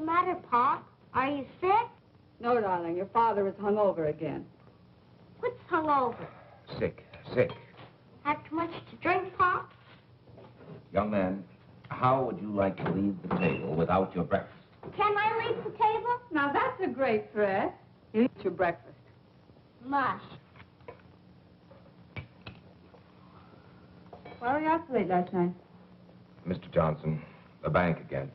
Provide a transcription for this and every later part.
matter, Pop? Are you sick? No, darling, your father is hungover again. What's hungover? Sick. Have too much to drink, Pop? Young man, how would you like to leave the table without your breakfast? Can I leave the table? Now, that's a great threat. You eat your breakfast. Mush. Why were you out so late last night? Mr. Johnson, the bank again.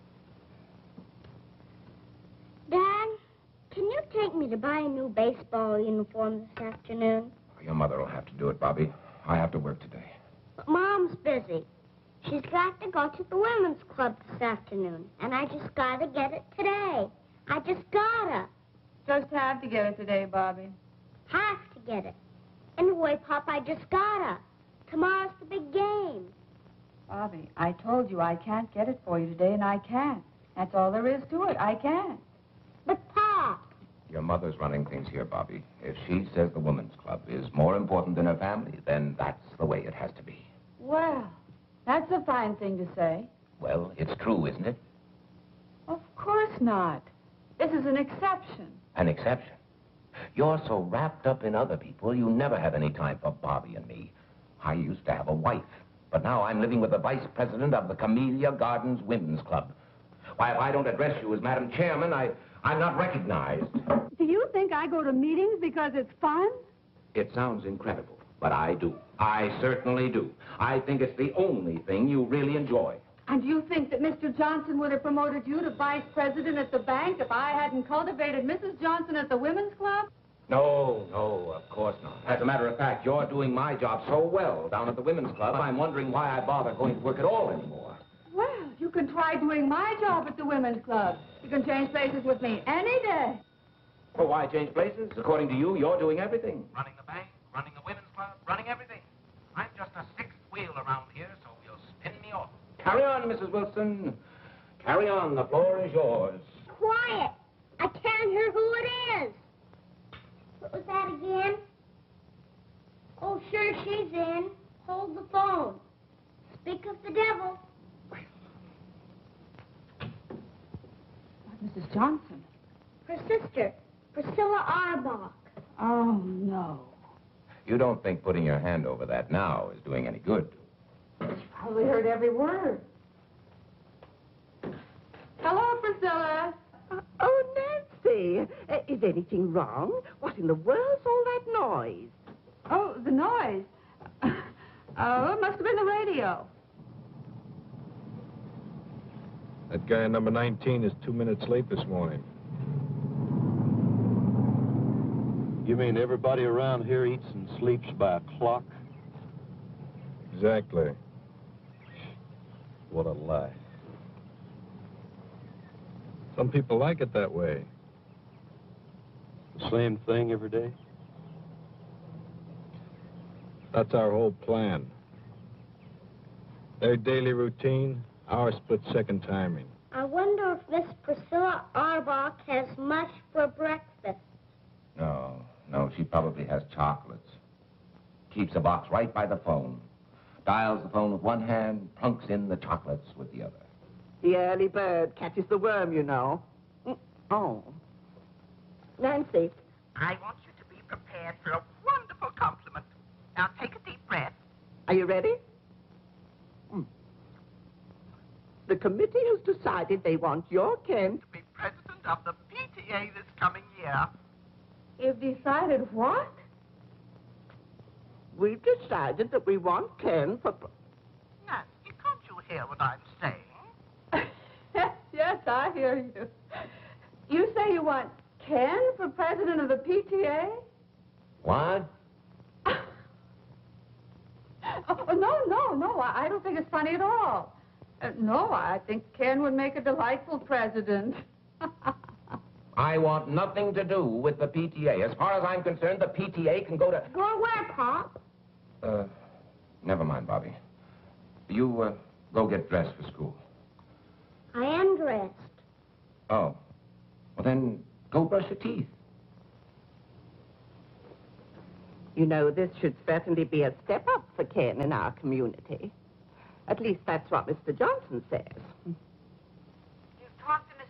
Dad, can you take me to buy a new baseball uniform this afternoon? Your mother will have to do it, Bobby. I have to work today. But Mom's busy. She's got to go to the women's club this afternoon, and I just gotta get it today. I just gotta. Just have to get it today, Bobby. Have to get it. Anyway, Pop, I just gotta. Tomorrow's the big game. Bobby, I told you I can't get it for you today, and I can't. That's all there is to it. I can't. But, Pop. Your mother's running things here, Bobby. If she says the women's club is more important than her family, then that's the way it has to be. Well, that's a fine thing to say. Well, it's true, isn't it? Of course not. This is an exception. An exception. You're so wrapped up in other people, you never have any time for Bobby and me. I used to have a wife, but now I'm living with the vice president of the Camellia Gardens Women's Club. Why, if I don't address you as Madam Chairman, I'm not recognized. Do you think I go to meetings because it's fun? It sounds incredible, but I do. I certainly do. I think it's the only thing you really enjoy. And do you think that Mr. Johnson would have promoted you to vice president at the bank if I hadn't cultivated Mrs. Johnson at the women's club? No, of course not. As a matter of fact, you're doing my job so well down at the women's club, I'm wondering why I bother going to work at all anymore. Well, you can try doing my job at the women's club. You can change places with me any day. Well, why change places? According to you, you're doing everything. Running the bank, running the women's club, running everything. I'm just a sixth wheel around here, so you'll spin me off. Carry on, Mrs. Wilson. Carry on. The floor is yours. Quiet. I can't hear who it is. What was that again? Oh, sure, she's in. Hold the phone. Speak of the devil. Mrs. Johnson. Her sister, Priscilla Arbach. Oh, no. You don't think putting your hand over that now is doing any good? She probably heard every word. Hello, Priscilla. Oh, Nancy, is anything wrong? What in the world's all that noise? Oh, the noise. Oh, it must have been the radio. That guy number 19 is 2 minutes late this morning. You mean everybody around here eats and sleeps by a clock? Exactly. What a lie. Some people like it that way. The same thing every day? That's our whole plan. Their daily routine, our split-second timing. I wonder if Miss Priscilla Arbach has mush for breakfast. No, she probably has chocolates. Keeps a box right by the phone. Dials the phone with one hand, plunks in the chocolates with the other. The early bird catches the worm, you know. Oh. Nancy. I want you to be prepared for a wonderful compliment. Now take a deep breath. Are you ready? The committee has decided they want your Ken To be president of the PTA this coming year. You've decided what? We've decided that we want Ken for... Nancy, can't you hear what I'm saying? Yes, I hear you. You say you want Ken for president of the PTA? What? Oh, no. I don't think it's funny at all. No, I think Ken would make a delightful president. I want nothing to do with the PTA. As far as I'm concerned, the PTA can go to... Go where, Pop? Never mind, Bobby. You, go get dressed for school. I am dressed. Oh. Well, then, go brush your teeth. You know, this should certainly be a step up for Ken in our community. At least that's what Mr. Johnson says. You've talked to